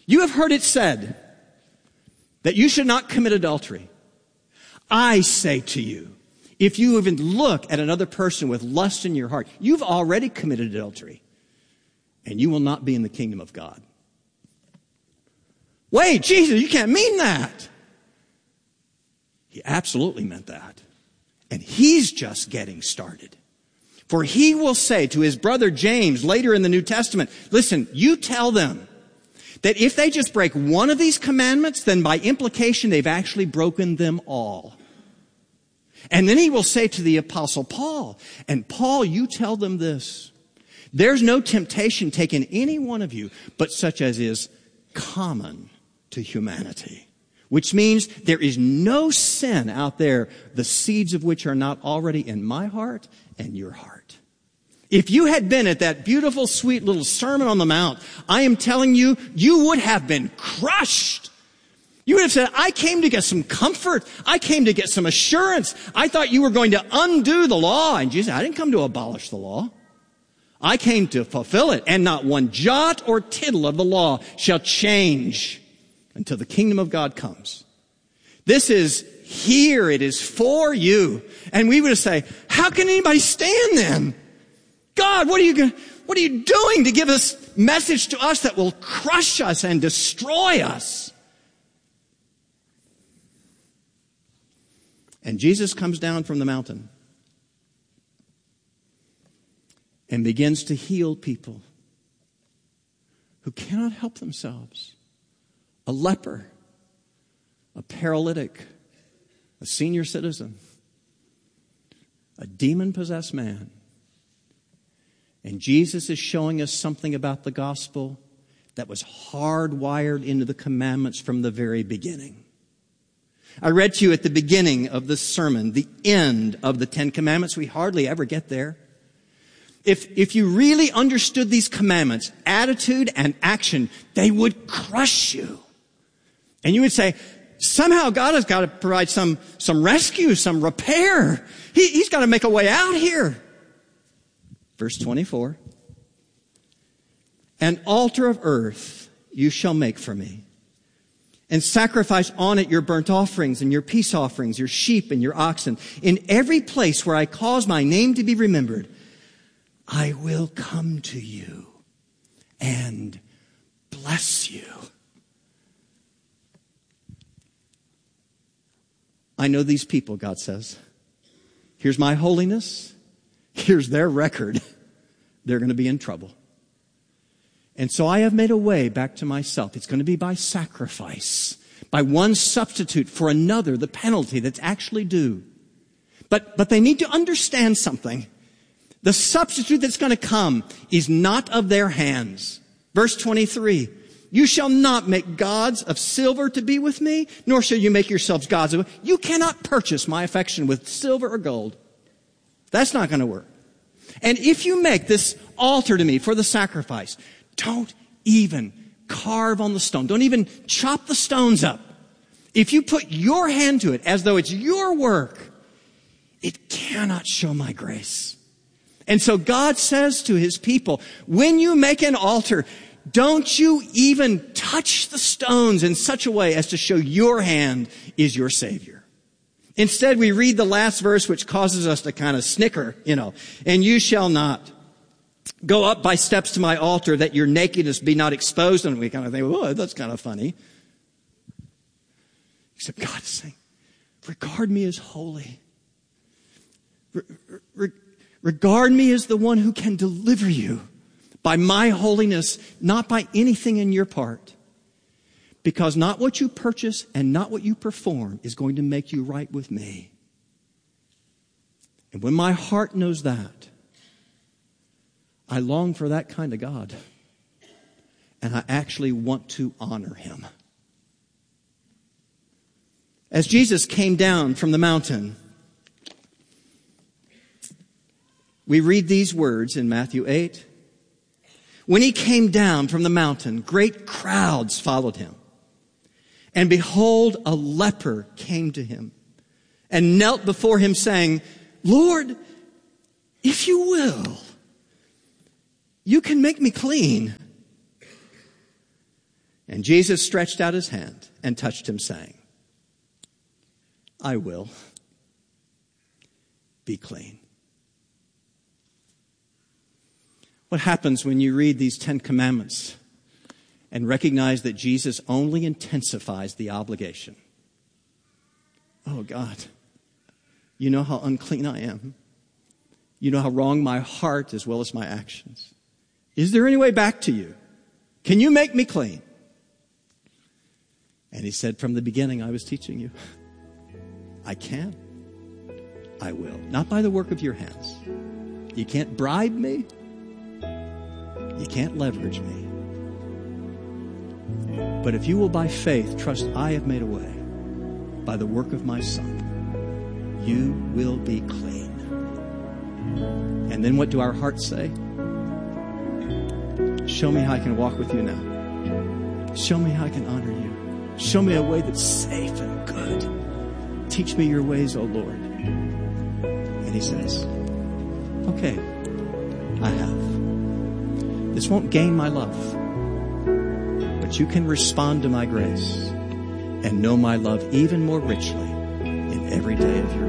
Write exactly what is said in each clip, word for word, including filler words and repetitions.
You have heard it said that you should not commit adultery. I say to you, if you even look at another person with lust in your heart, you've already committed adultery, and you will not be in the kingdom of God. Wait, Jesus, you can't mean that. He absolutely meant that. And he's just getting started. For he will say to his brother James later in the New Testament, listen, you tell them that if they just break one of these commandments, then by implication they've actually broken them all. And then he will say to the Apostle Paul, and Paul, you tell them this, there's no temptation taken any one of you, but such as is common to humanity. Which means there is no sin out there, the seeds of which are not already in my heart and your heart. If you had been at that beautiful, sweet little Sermon on the Mount, I am telling you, you would have been crushed. You would have said, I came to get some comfort. I came to get some assurance. I thought you were going to undo the law. And Jesus said, I didn't come to abolish the law. I came to fulfill it. And not one jot or tittle of the law shall change until the kingdom of God comes. This is here. It is for you. And we would say, how can anybody stand then? God, what are you what are you doing to give us message to us that will crush us and destroy us? And Jesus comes down from the mountain and begins to heal people who cannot help themselves. A leper, a paralytic, a senior citizen, a demon-possessed man. And Jesus is showing us something about the gospel that was hardwired into the commandments from the very beginning. I read to you at the beginning of this sermon, the end of the Ten Commandments. We hardly ever get there. If, if you really understood these commandments, attitude and action, they would crush you. And you would say, somehow God has got to provide some, some rescue, some repair. He, he's got to make a way out here. Verse twenty-four. An altar of earth you shall make for me, and sacrifice on it your burnt offerings and your peace offerings, your sheep and your oxen. In every place where I cause my name to be remembered, I will come to you and bless you. I know these people, God says. Here's my holiness. Here's their record. They're going to be in trouble. And so I have made a way back to myself. It's going to be by sacrifice, by one substitute for another, the penalty that's actually due. But, but they need to understand something. The substitute that's going to come is not of their hands. Verse twenty-three. You shall not make gods of silver to be with me, nor shall you make yourselves gods of... You cannot purchase my affection with silver or gold. That's not going to work. And if you make this altar to me for the sacrifice, don't even carve on the stone. Don't even chop the stones up. If you put your hand to it as though it's your work, it cannot show my grace. And so God says to his people, when you make an altar, don't you even touch the stones in such a way as to show your hand is your Savior. Instead, we read the last verse, which causes us to kind of snicker, you know, and you shall not go up by steps to my altar that your nakedness be not exposed. And we kind of think, oh, that's kind of funny. Except God is saying, regard me as holy. Re- re- regard me as the one who can deliver you by my holiness, not by anything in your part. Because not what you purchase and not what you perform is going to make you right with me. And when my heart knows that, I long for that kind of God. And I actually want to honor him. As Jesus came down from the mountain, we read these words in Matthew eight. When he came down from the mountain, great crowds followed him. And behold, a leper came to him and knelt before him saying, Lord, if you will, you can make me clean. And Jesus stretched out his hand and touched him, saying, I will. Be clean. What happens when you read these Ten Commandments and recognize that Jesus only intensifies the obligation? Oh, God, you know how unclean I am. You know how wrong my heart as well as my actions. Is there any way back to you? Can you make me clean? And he said, from the beginning I was teaching you. I can. I will. Not by the work of your hands. You can't bribe me. You can't leverage me. But if you will by faith trust I have made a way by the work of my Son, you will be clean. And then what do our hearts say? Show me how I can walk with you now. Show me how I can honor you. Show me a way that's safe and good. Teach me your ways, O Lord. And he says, okay, I have. This won't gain my love, but you can respond to my grace and know my love even more richly in every day of your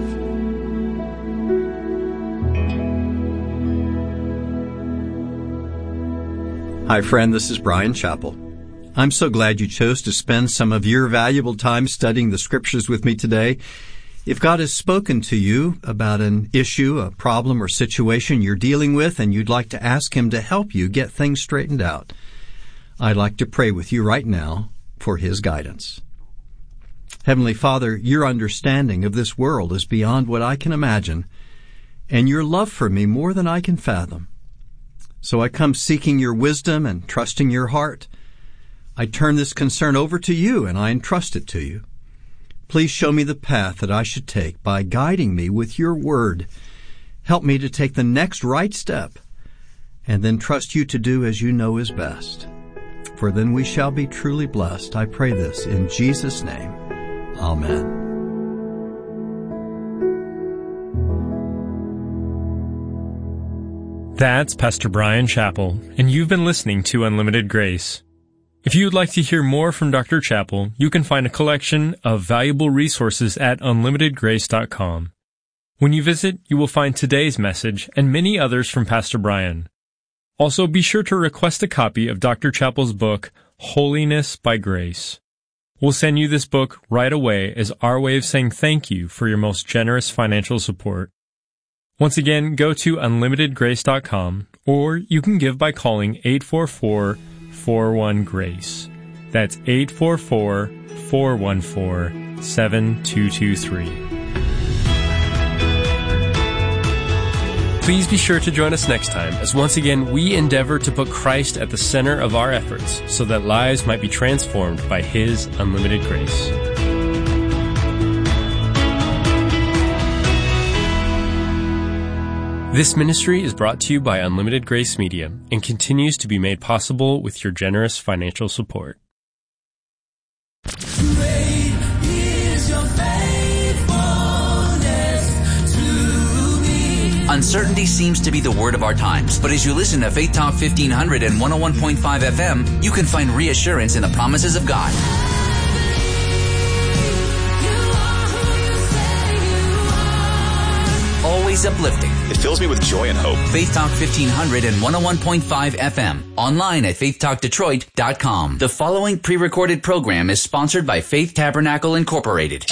life. Hi, friend. This is Brian Chappell. I'm so glad you chose to spend some of your valuable time studying the Scriptures with me today. If God has spoken to you about an issue, a problem, or situation you're dealing with, and you'd like to ask Him to help you get things straightened out, I'd like to pray with you right now for His guidance. Heavenly Father, your understanding of this world is beyond what I can imagine, and your love for me more than I can fathom. So I come seeking your wisdom and trusting your heart. I turn this concern over to you, and I entrust it to you. Please show me the path that I should take by guiding me with your word. Help me to take the next right step, and then trust you to do as you know is best. For then we shall be truly blessed. I pray this in Jesus' name. Amen. That's Pastor Brian Chappell, and you've been listening to Unlimited Grace. If you would like to hear more from Doctor Chappell, you can find a collection of valuable resources at unlimited grace dot com. When you visit, you will find today's message and many others from Pastor Brian. Also, be sure to request a copy of Doctor Chappell's book, Holiness by Grace. We'll send you this book right away as our way of saying thank you for your most generous financial support. Once again, go to unlimited grace dot com, or you can give by calling eight four four, four one, GRACE. That's eight four four, four one four, seven two two three. Please be sure to join us next time as once again we endeavor to put Christ at the center of our efforts so that lives might be transformed by His unlimited grace. This ministry is brought to you by Unlimited Grace Media and continues to be made possible with your generous financial support. Great is your faithfulness to me. Uncertainty seems to be the word of our times, but as you listen to Faith Talk fifteen hundred and one oh one point five F M, you can find reassurance in the promises of God. Always uplifting. It fills me with joy and hope. Faith Talk fifteen hundred and one oh one point five F M. Online at faith talk detroit dot com. The following pre-recorded program is sponsored by Faith Tabernacle Incorporated.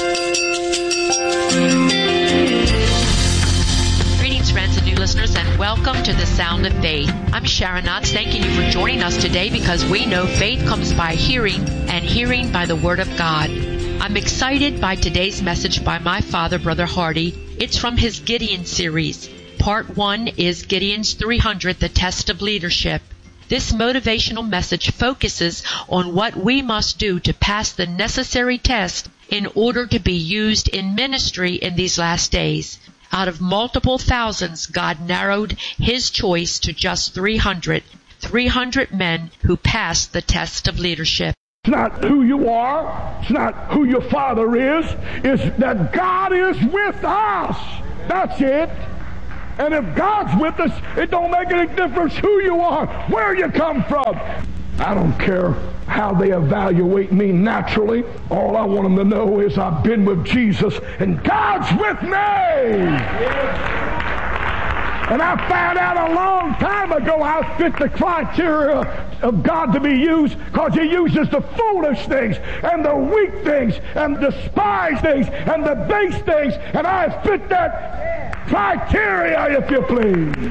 Greetings, friends and new listeners, and welcome to the Sound of Faith. I'm Sharon Knotts, thanking you for joining us today because we know faith comes by hearing, and hearing by the Word of God. I'm excited by today's message by my father, Brother Hardy. It's from his Gideon series. Part one is Gideon's three hundred, the Test of Leadership. This motivational message focuses on what we must do to pass the necessary test in order to be used in ministry in these last days. Out of multiple thousands, God narrowed His choice to just three hundred. three hundred men who passed the test of leadership. It's not who you are. It's not who your father is. It's that God is with us. That's it. And if God's with us, it don't make any difference who you are, where you come from. I don't care how they evaluate me naturally. All I want them to know is I've been with Jesus and God's with me. And I found out a long time ago I fit the criteria of God to be used, because He uses the foolish things and the weak things and despised things and the base things, and I fit that criteria, if you please.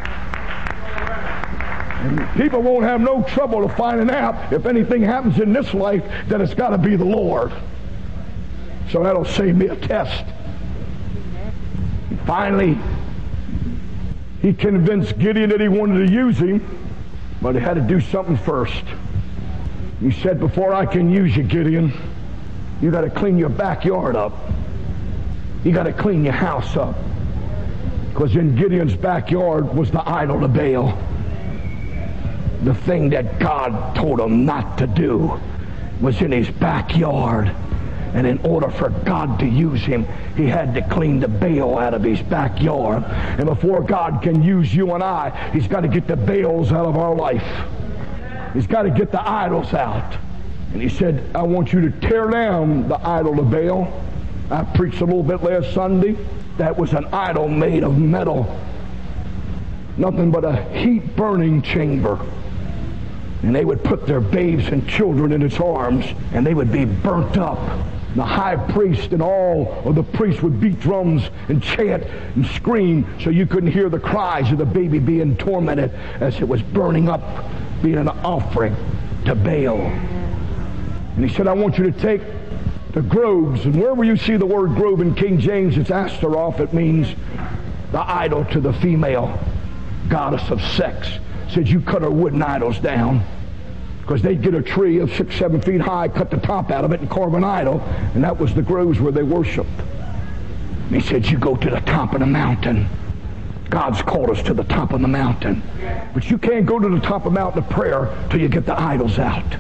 And people won't have no trouble of finding out if anything happens in this life that it's got to be the Lord. So that'll save me a test. And finally, he convinced Gideon that he wanted to use him, but he had to do something first. He said, before I can use you, Gideon, you got to clean your backyard up. You got to clean your house up. Because in Gideon's backyard was the idol of Baal. The thing that God told him not to do was in his backyard. And in order for God to use him, he had to clean the Baal out of his backyard. And before God can use you and I, He's got to get the Baals out of our life. He's got to get the idols out. And He said, I want you to tear down the idol of Baal. I preached a little bit last Sunday. That was an idol made of metal. Nothing but a heat-burning chamber. And they would put their babes and children in its arms, and they would be burnt up. The high priest and all of the priests would beat drums and chant and scream so you couldn't hear the cries of the baby being tormented as it was burning up, being an offering to Baal. And He said, I want you to take the groves, and wherever you see the word grove in King James, it's Astaroth. It means the idol to the female goddess of sex. Said you cut her wooden idols down, because they'd get a tree of six, seven feet high, cut the top out of it, and carve an idol, and that was the groves where they worshiped. And He said, you go to the top of the mountain. God's called us to the top of the mountain. But you can't go to the top of the mountain of prayer till you get the idols out.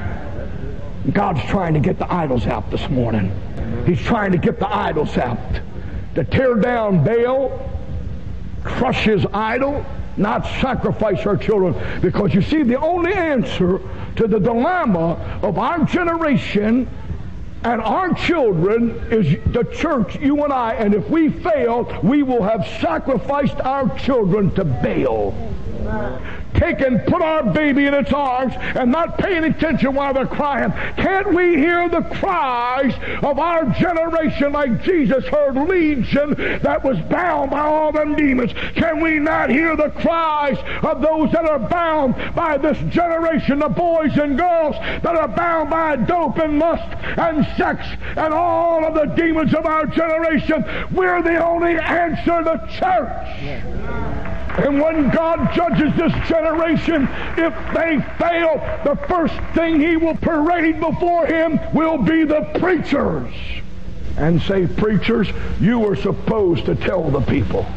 God's trying to get the idols out this morning. He's trying to get the idols out. To tear down Baal, crush his idol, not sacrifice our children. Because you see, the only answer to the dilemma of our generation and our children is the church, you and I. And if we fail, we will have sacrificed our children to Baal. Taken, put our baby in its arms and not paying attention while they're crying. Can't we hear the cries of our generation like Jesus heard Legion that was bound by all them demons? Can we not hear the cries of those that are bound by this generation, the boys and girls that are bound by dope and lust and sex and all of the demons of our generation? We're the only answer, the church. And when God judges this generation, if they fail, the first thing He will parade before Him will be the preachers. And say, preachers, you were supposed to tell the people.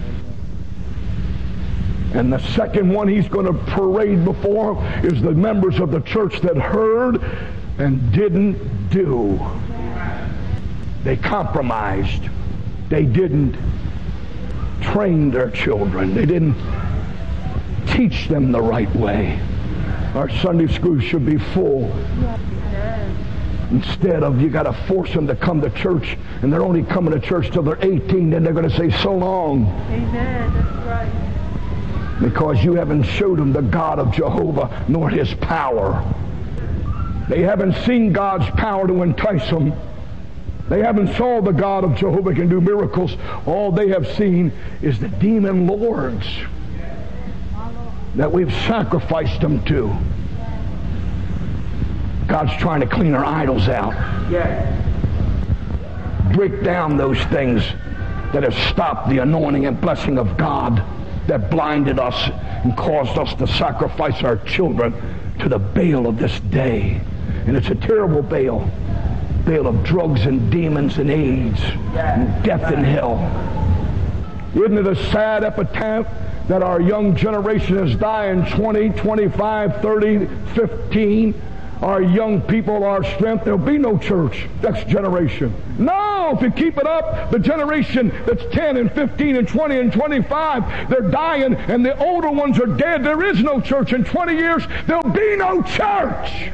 And the second one He's going to parade before is the members of the church that heard and didn't do. They compromised. They didn't train their children. They didn't teach them the right way. Our Sunday school should be full. Instead of, you got to force them to come to church, and they're only coming to church till they're eighteen, then they're going to say, so long. Amen. That's right. Because you haven't showed them the God of Jehovah nor His power. They haven't seen God's power to entice them. They haven't saw the God of Jehovah can do miracles. All they have seen is the demon lords that we've sacrificed them to. God's trying to clean our idols out. Break down those things that have stopped the anointing and blessing of God, that blinded us and caused us to sacrifice our children to the Baal of this day. And it's a terrible Baal. Baal of drugs and demons and AIDS and death and hell. Isn't it a sad epitaph that our young generation is dying twenty, twenty-five, thirty, fifteen our young people, our strength, there'll be no church next generation. No, if you keep it up, the generation that's ten and fifteen and twenty and twenty-five, they're dying, and the older ones are dead. There is no church. In twenty years, there'll be no church.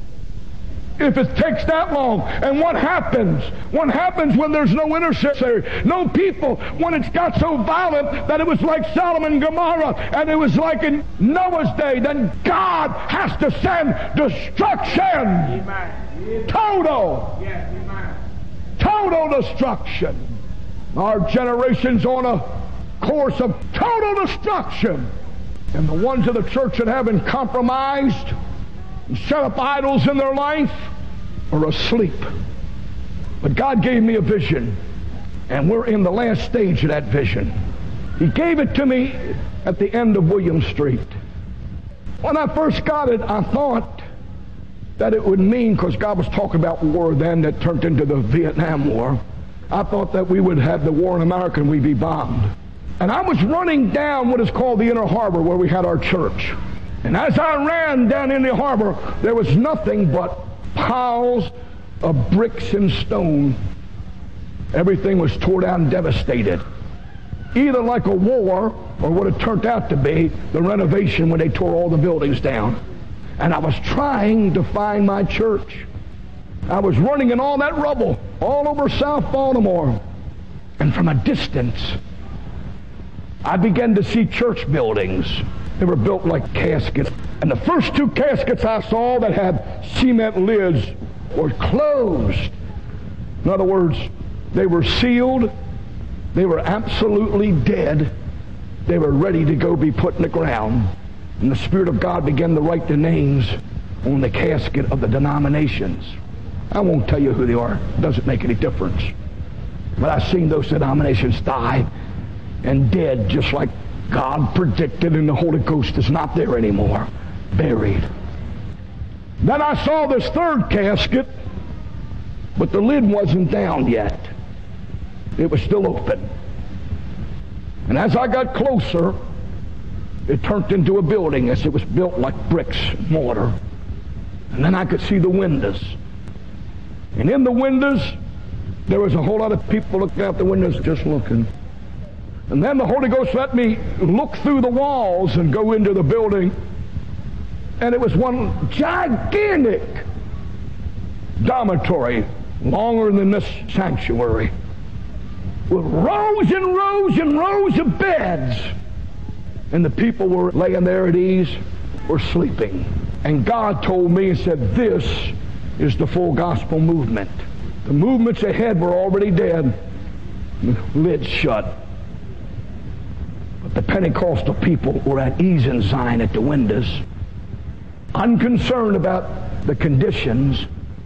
If it takes that long. And what happens? What happens when there's no intercessor? No people. When it's got so violent that it was like Sodom and Gomorrah, and it was like in Noah's day, then God has to send destruction. Amen. Total. Yes, amen. Total destruction. Our generation's on a course of total destruction. And the ones of the church that haven't compromised and set up idols in their life are asleep. But God gave me a vision, and we're in the last stage of that vision. He gave it to me at the end of William Street. When I first got it, I thought that it would mean, because God was talking about war then that turned into the Vietnam War, I thought that we would have the war in America and we'd be bombed. And I was running down what is called the Inner Harbor, where we had our church. And as I ran down in the harbor, there was nothing but piles of bricks and stone. Everything was torn down and devastated. Either like a war, or what it turned out to be, the renovation when they tore all the buildings down. And I was trying to find my church. I was running in all that rubble, all over South Baltimore. And from a distance, I began to see church buildings. They were built like caskets. And the first two caskets I saw that had cement lids were closed. In other words, they were sealed. They were absolutely dead. They were ready to go be put in the ground. And the Spirit of God began to write the names on the casket of the denominations. I won't tell you who they are. It doesn't make any difference. But I've seen those denominations die and dead just like God predicted, and the Holy Ghost is not there anymore. Buried. Then I saw this third casket, but the lid wasn't down yet. It was still open. And as I got closer, it turned into a building as it was built like bricks and mortar. And then I could see the windows. And in the windows, there was a whole lot of people looking out the windows just looking. And then the Holy Ghost let me look through the walls and go into the building. And it was one gigantic dormitory, longer than this sanctuary, with rows and rows and rows of beds. And the people were laying there at ease, were sleeping. And God told me and said, this is the full gospel movement. The movements ahead were already dead, lids shut. But the Pentecostal people were at ease in Zion at the windows, unconcerned about the conditions,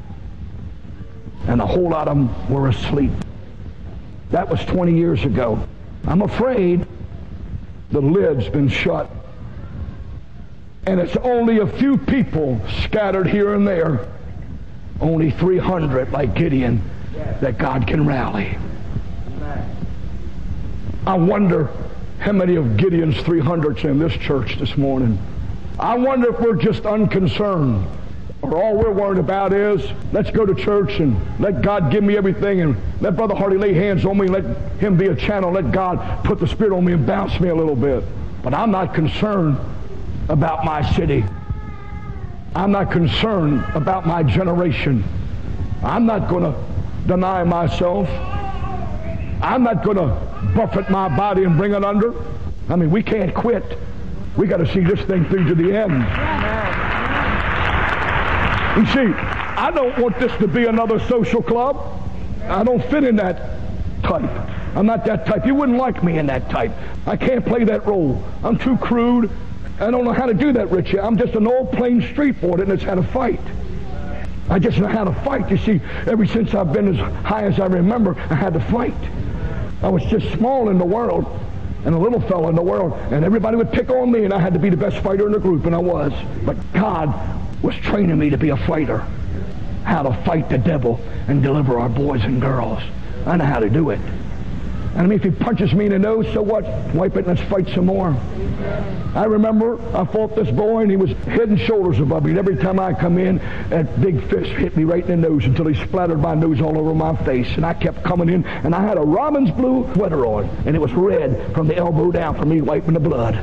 and a whole lot of them were asleep. That was twenty years ago. I'm afraid the lid's been shut, and it's only a few people scattered here and there, only three hundred like Gideon, that God can rally. I wonder how many of Gideon's three hundred's in this church this morning. I wonder if we're just unconcerned, or all we're worried about is, let's go to church and let God give me everything, and let Brother Hardy lay hands on me, and let him be a channel, let God put the Spirit on me and bounce me a little bit. But I'm not concerned about my city. I'm not concerned about my generation. I'm not going to deny myself. I'm not going to buffet my body and bring it under. I mean, we can't quit. We got to see this thing through to the end. You see, I don't want this to be another social club. I don't fit in that type. I'm not that type. You wouldn't like me in that type. I can't play that role. I'm too crude. I don't know how to do that, Richie. I'm just an old plain street boy that knows how to fight. I just know how to fight. You see, ever since I've been as high as I remember, I had to fight. I was just small in the world and a little fellow in the world, and everybody would pick on me, and I had to be the best fighter in the group, and I was. But God was training me to be a fighter, how to fight the devil and deliver our boys and girls. I know how to do it. And I mean, if he punches me in the nose, so what? Wipe it and let's fight some more. I remember I fought this boy, and he was head and shoulders above me. And every time I come in, that big fist hit me right in the nose until he splattered my nose all over my face. And I kept coming in, and I had a Robin's blue sweater on, and it was red from the elbow down for me wiping the blood.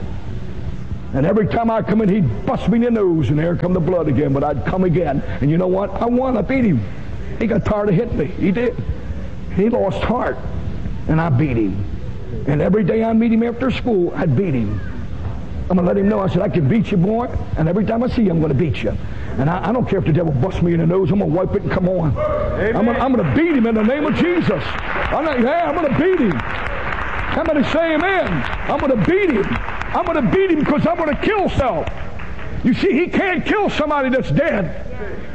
And every time I come in, he'd bust me in the nose, and there come the blood again. But I'd come again. And you know what? I won. I beat him. He got tired of hitting me. He did. He lost heart. And I beat him. And every day I meet him after school, I'd beat him. I'm going to let him know. I said, I can beat you, boy. And every time I see you, I'm going to beat you. And I, I don't care if the devil busts me in the nose. I'm going to wipe it and come on. Amen. I'm going I'm to beat him in the name of Jesus. I'm not, yeah, I'm going to beat him. Somebody say amen. I'm going to beat him. I'm going to beat him because I'm going to kill self. You see, he can't kill somebody that's dead.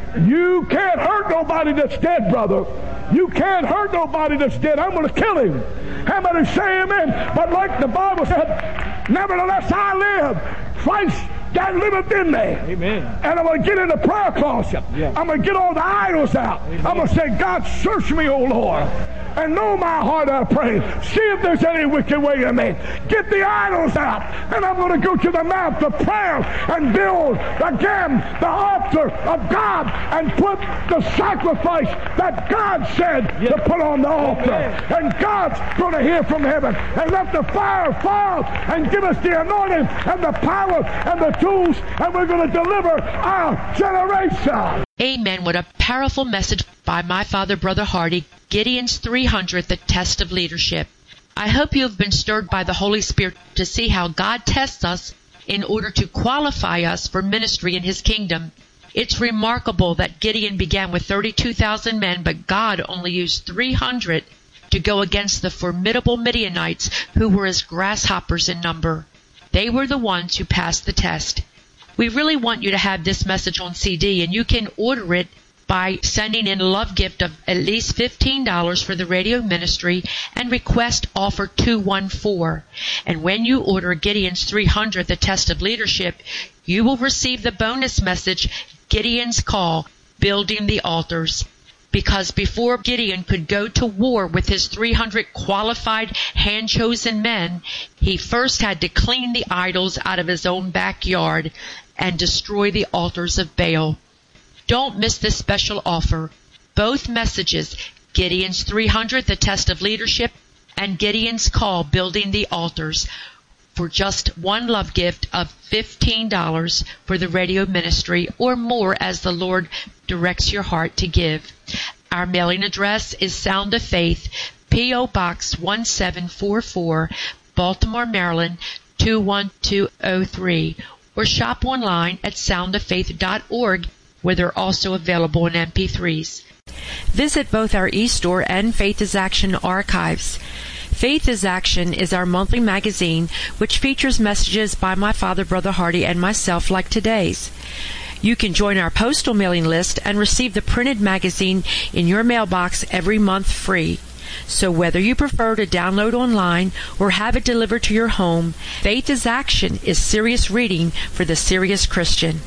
You can't hurt nobody that's dead, brother. You can't hurt nobody that's dead. I'm going to kill him. How many say amen? But like the Bible said, nevertheless I live. Christ that liveth in me. Amen. And I'm going to get in the prayer closet. Yeah. I'm going to get all the idols out. Amen. I'm going to say, God, search me, O Lord, and know my heart, I pray. See if there's any wicked way in me. Get the idols out. And I'm going to go to the mount of prayer and build again the altar of God and put the sacrifice that God said yes. to put on the altar. Amen. And God's going to hear from heaven and let the fire fall and give us the anointing and the power and the tools, and we're going to deliver our generation. Amen. What a powerful message by my father, Brother Hardy. Gideon's three hundred, the test of leadership. I hope you have been stirred by the Holy Spirit to see how God tests us in order to qualify us for ministry in His kingdom. It's remarkable that Gideon began with thirty-two thousand men, but God only used three hundred to go against the formidable Midianites who were as grasshoppers in number. They were the ones who passed the test. We really want you to have this message on C D, and you can order it by sending in a love gift of at least fifteen dollars for the radio ministry and request offer two one four. And when you order Gideon's three hundred, the test of leadership, you will receive the bonus message, Gideon's Call, Building the Altars. Because before Gideon could go to war with his three hundred qualified, hand-chosen men, he first had to clean the idols out of his own backyard and destroy the altars of Baal. Don't miss this special offer. Both messages, Gideon's three hundred, the test of leadership, and Gideon's Call, Building the Altars, for just one love gift of fifteen dollars for the radio ministry, or more as the Lord directs your heart to give. Our mailing address is Sound of Faith, P O. Box one seven four four, Baltimore, Maryland two one two oh three, or shop online at sound of faith dot org, where they're also available in M P threes. Visit both our eStore and Faith is Action archives. Faith is Action is our monthly magazine which features messages by my father, Brother Hardy, and myself like today's. You can join our postal mailing list and receive the printed magazine in your mailbox every month free. So whether you prefer to download online or have it delivered to your home, Faith is Action is serious reading for the serious Christian.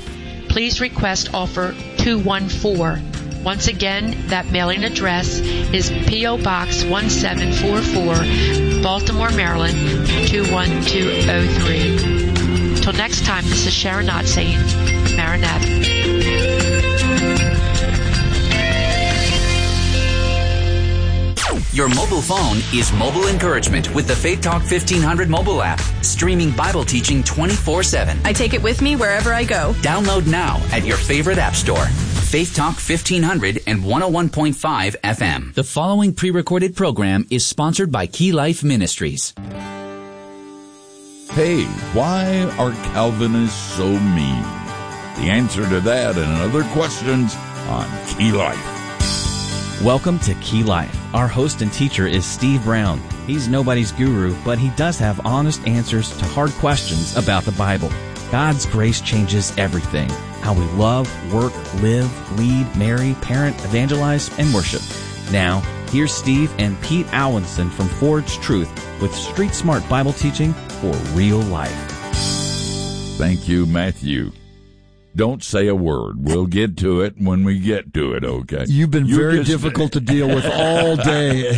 Please request offer two one four. Once again, that mailing address is P O. Box one seven four four, Baltimore, Maryland two one two oh three. Till next time, this is Sharon Knott saying, Maranatha. Your mobile phone is mobile encouragement with the Faith Talk fifteen hundred mobile app, streaming Bible teaching twenty-four seven. I take it with me wherever I go. Download now at your favorite app store. Faith Talk fifteen hundred and one oh one point five F M. The following pre-recorded program is sponsored by Key Life Ministries. Hey, why are Calvinists so mean? The answer to that and other questions on Key Life. Welcome to Key Life. Our host and teacher is Steve Brown. He's nobody's guru, but he does have honest answers to hard questions about the Bible. God's grace changes everything. How we love, work, live, lead, marry, parent, evangelize, and worship. Now, here's Steve and Pete Alwinson from Forged Truth with street smart Bible teaching for real life. Thank you, Matthew. Don't say a word. We'll get to it when we get to it, okay? You've been you very just, difficult to deal with all day.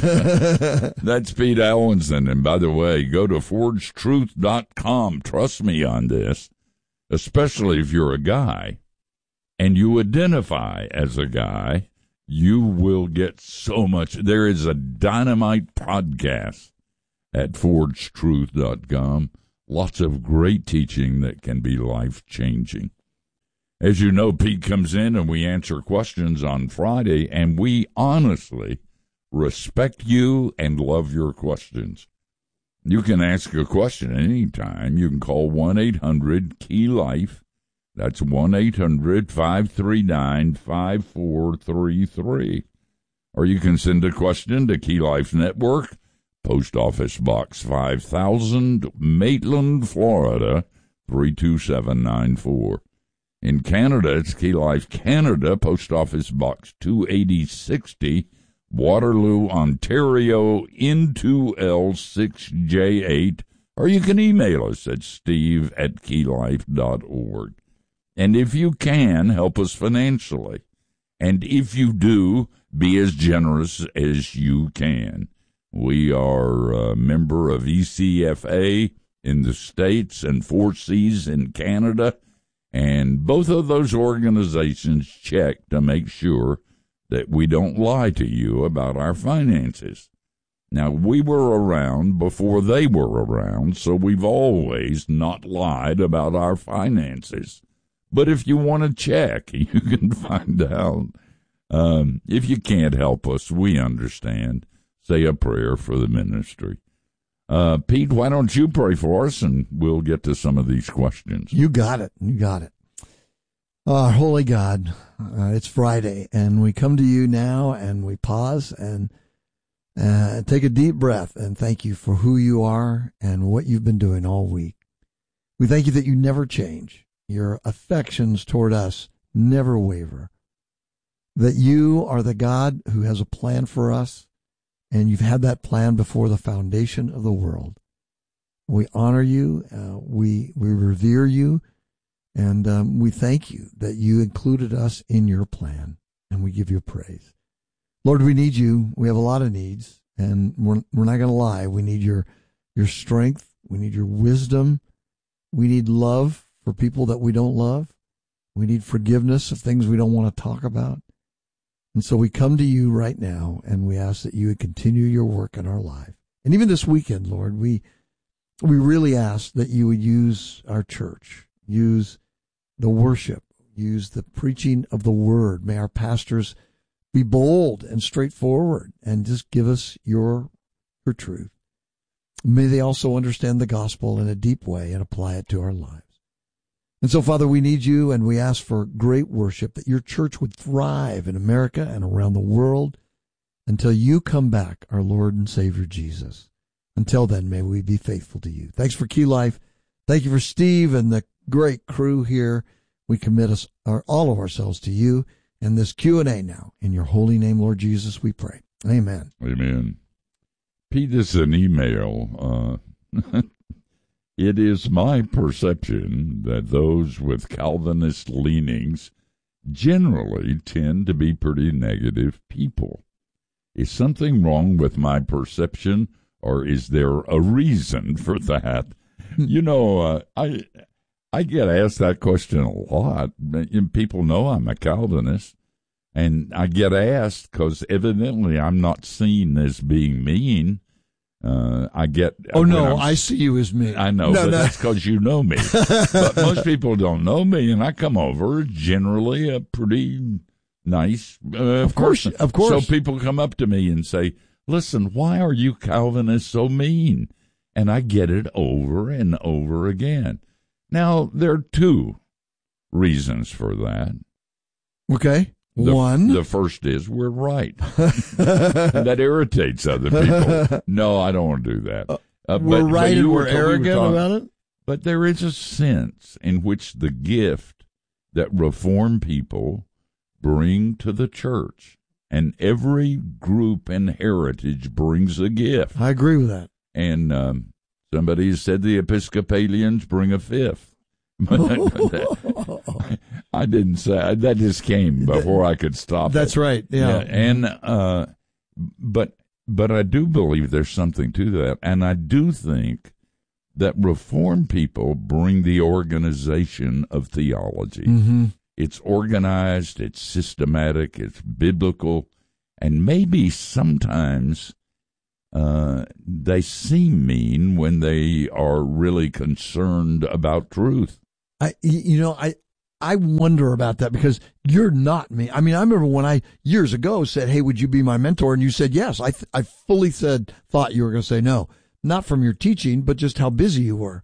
That's Pete Allenson. And by the way, go to forge truth dot com. Trust me on this, especially if you're a guy and you identify as a guy, you will get so much. There is a dynamite podcast at forge truth dot com. Lots of great teaching that can be life-changing. As you know, Pete comes in and we answer questions on Friday, and we honestly respect you and love your questions. You can ask a question anytime. You can call one eight hundred key life. That's one eight hundred five three nine five four three three. Or you can send a question to Key Life Network, Post Office Box five thousand, Maitland, Florida, three two seven nine four. In Canada, it's Key Life Canada, Post Office Box two eighty sixty, Waterloo, Ontario, N two L six J eight. Or you can email us at steve at key life dot org. And if you can, help us financially. And if you do, be as generous as you can. We are a member of E C F A in the States and Four Cs in Canada. And both of those organizations check to make sure that we don't lie to you about our finances. Now, we were around before they were around, so we've always not lied about our finances. But if you want to check, you can find out. Um, if you can't help us, we understand. Say a prayer for the ministry. Uh, Pete, why don't you pray for us, and we'll get to some of these questions. You got it. You got it. Uh, Holy God, uh, it's Friday, and we come to you now, and we pause and uh, take a deep breath and thank you for who you are and what you've been doing all week. We thank you that you never change. Your affections toward us never waver. That you are the God who has a plan for us, and you've had that plan before the foundation of the world. We honor you, uh, we we revere you, and um, we thank you that you included us in your plan, and we give you praise. Lord, we need you. We have a lot of needs, and we're we're not going to lie. We need your your strength. We need your wisdom. We need love for people that we don't love. We need forgiveness of things we don't want to talk about. And so we come to you right now, and we ask that you would continue your work in our life. And even this weekend, Lord, we we really ask that you would use our church, use the worship, use the preaching of the word. May our pastors be bold and straightforward and just give us your, your truth. May they also understand the gospel in a deep way and apply it to our lives. And so, Father, we need you, and we ask for great worship, that your church would thrive in America and around the world until you come back, our Lord and Savior Jesus. Until then, may we be faithful to you. Thanks for Key Life. Thank you for Steve and the great crew here. We commit us, our, all of ourselves to you and this Q and A now. In your holy name, Lord Jesus, we pray. Amen. Amen. Pete, this is an email. Uh, It is my perception that those with Calvinist leanings generally tend to be pretty negative people. Is something wrong with my perception, or is there a reason for that? You know, uh, I I get asked that question a lot. And people know I'm a Calvinist, and I get asked because evidently I'm not seen as being mean. Uh, I get. Oh no, I see you as me. I know, no, but no. that's because you know me. But most people don't know me, and I come over generally a pretty nice uh, of course, person. Of course. So people come up to me and say, "Listen, why are you Calvinists so mean?" And I get it over and over again. Now there are two reasons for that. Okay. The, One. The first is we're right. That irritates other people. No, I don't want to do that. Uh, we're but, right but and were, we're arrogant we talking, about it? But there is a sense in which the gift that Reformed people bring to the church, and every group and heritage brings a gift. I agree with that. And um, somebody said the Episcopalians bring a fifth. I didn't say that. Just came before I could stop. That's it. right. Yeah. yeah and uh, but but I do believe there's something to that, and I do think that Reformed people bring the organization of theology. Mm-hmm. It's organized, it's systematic, it's biblical, and maybe sometimes uh, they seem mean when they are really concerned about truth. I, you know, I, I wonder about that because you're not me. I mean, I remember when I years ago said, "Hey, would you be my mentor?" And you said yes. I, th- I fully said, thought you were going to say no. Not from your teaching, but just how busy you were.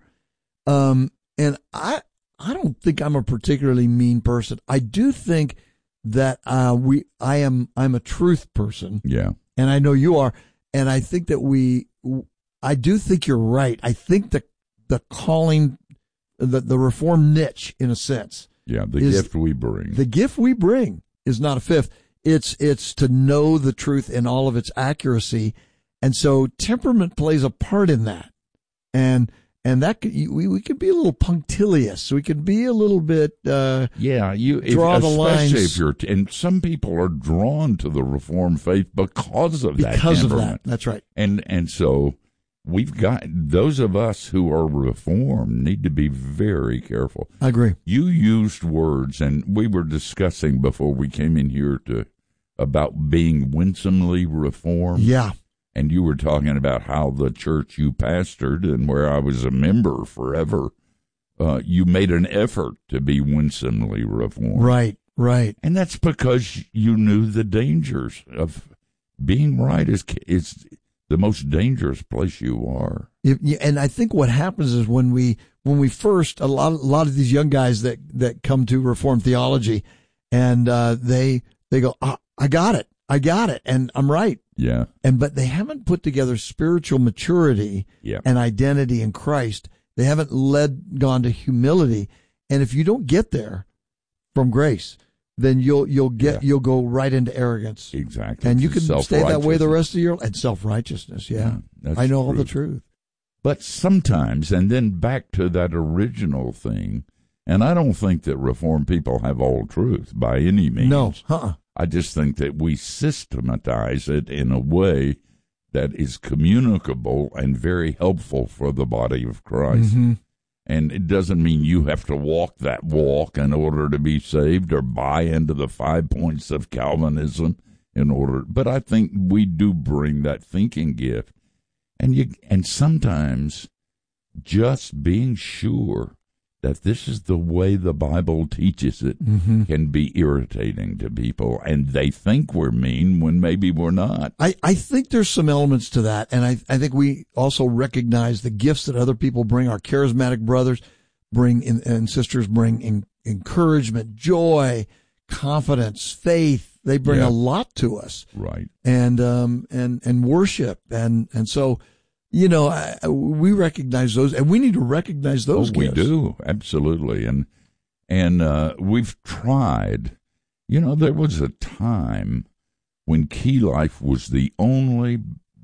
Um, and I, I don't think I'm a particularly mean person. I do think that, uh, we, I am, I'm a truth person. Yeah. And I know you are. And I think that we, I do think you're right. I think the, the calling, the, the Reformed niche in a sense. Yeah. The gift we bring. The gift we bring is not a fifth. It's, it's to know the truth in all of its accuracy. And so temperament plays a part in that. And, and that could, we, we could be a little punctilious. We could be a little bit, uh, yeah, you, draw if, the lines. Especially if you're, and some people are drawn to the Reformed faith because of that Because of temperament. that. That's right. And, and so we've got, those of us who are Reformed need to be very careful. I agree. You used words, and we were discussing before we came in here to, about being winsomely Reformed. Yeah. And you were talking about how the church you pastored and where I was a member forever, uh, you made an effort to be winsomely Reformed. Right, right. And that's because you knew the dangers of being right is, is the most dangerous place you are. And I think what happens is when we, when we first, a lot, a lot of these young guys that, that come to Reformed theology and, uh, they, they go, oh, I got it. I got it. And I'm right. Yeah. And, but they haven't put together spiritual maturity yeah. and identity in Christ. They haven't led, gone to humility. And if you don't get there from grace, then you'll, you'll get, yeah. you'll go right into arrogance. Exactly. And you can stay that way the rest of your life. And self-righteousness. Yeah. yeah I know true. all the truth. But sometimes, and then back to that original thing, and I don't think that Reformed people have all truth by any means. No. Uh-uh. I just think that we systematize it in a way that is communicable and very helpful for the body of Christ. Mm-hmm. And it doesn't mean you have to walk that walk in order to be saved or buy into the five points of Calvinism in order. But I think we do bring that thinking gift. And you, and sometimes just being sure that this is the way the Bible teaches it mm-hmm. can be irritating to people, and they think we're mean when maybe we're not. I, I think there's some elements to that, and I, I think we also recognize the gifts that other people bring. Our charismatic brothers bring in, and sisters bring in, encouragement, joy, confidence, faith. They bring yeah. a lot to us, right? And um and and worship, and and so. You know, I, we recognize those, and we need to recognize those. Oh, we gifts. do, absolutely, and and uh, we've tried. You know, there was a time when Key Life was the only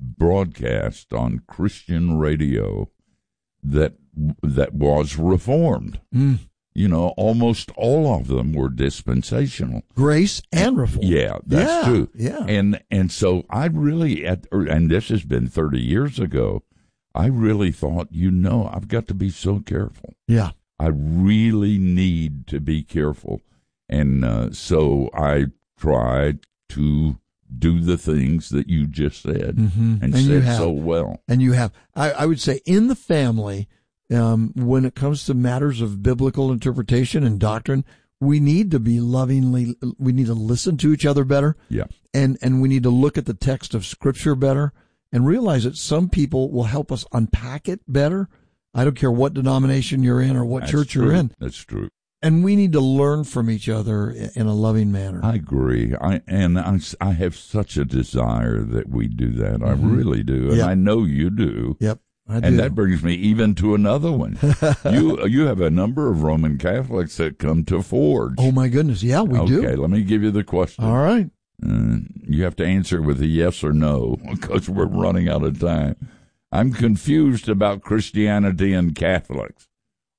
broadcast on Christian radio that that was Reformed. Mm. You know, almost all of them were dispensational. Grace and Reform. Yeah, that's yeah, true. Yeah. And and so I really, at, and this has been thirty years ago, I really thought, you know, I've got to be so careful. Yeah. I really need to be careful. And uh, so I tried to do the things that you just said mm-hmm. and, and said so well. And you have. I, I would say in the family, Um, when it comes to matters of biblical interpretation and doctrine, we need to be lovingly, we need to listen to each other better. Yeah. And, and we need to look at the text of Scripture better and realize that some people will help us unpack it better. I don't care what denomination you're in or what That's church true. you're in. That's true. And we need to learn from each other in a loving manner. I agree. I and I, I have such a desire that we do that. Mm-hmm. I really do. And yep. I know you do. Yep. And that brings me even to another one. you you have a number of Roman Catholics that come to Forge. Oh, my goodness. Yeah, we okay, do. Okay, let me give you the question. All right. Uh, you have to answer with a yes or no because we're running out of time. I'm confused about Christianity and Catholics.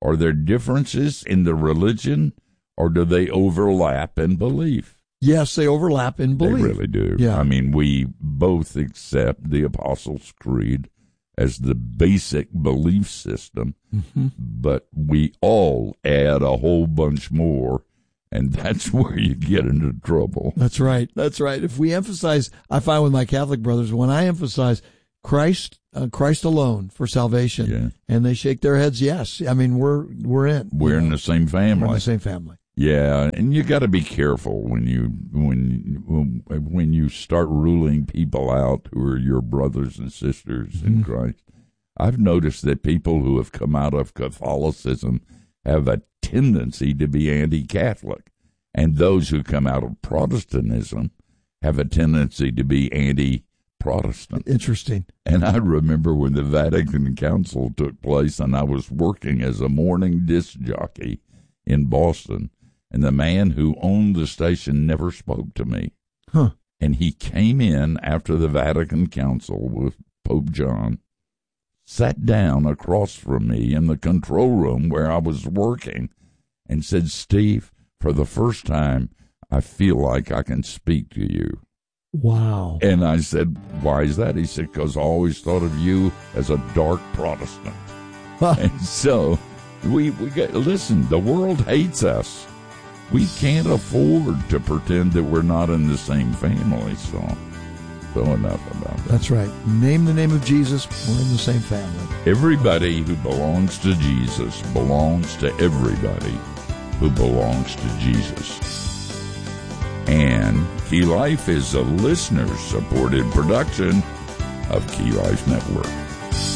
Are there differences in the religion, or do they overlap in belief? Yes, they overlap in belief. They really do. Yeah. I mean, we both accept the Apostles' Creed as the basic belief system, mm-hmm. but we all add a whole bunch more, and that's where you get into trouble. That's right. That's right. If we emphasize, I find with my Catholic brothers, when I emphasize Christ, uh, Christ alone for salvation, yeah. and they shake their heads, yes. I mean, we're we're in. We're in know? the same family. We're in the same family. Yeah, and you got to be careful when you when when you start ruling people out who are your brothers and sisters mm-hmm. in Christ. I've noticed that people who have come out of Catholicism have a tendency to be anti-Catholic, and those who come out of Protestantism have a tendency to be anti-Protestant. Interesting. And I remember when the Vatican Council took place, and I was working as a morning disc jockey in Boston. And the man who owned the station never spoke to me. Huh. And he came in after the Vatican Council with Pope John, sat down across from me in the control room where I was working, and said, "Steve, for the first time, I feel like I can speak to you." Wow. And I said, "Why is that?" He said, "Because I always thought of you as a dark Protestant." And so we, we get, listen, the world hates us. We can't afford to pretend that we're not in the same family, so, so enough about that. That's right. Name the name of Jesus, we're in the same family. Everybody who belongs to Jesus belongs to everybody who belongs to Jesus. And Key Life is a listener-supported production of Key Life Network.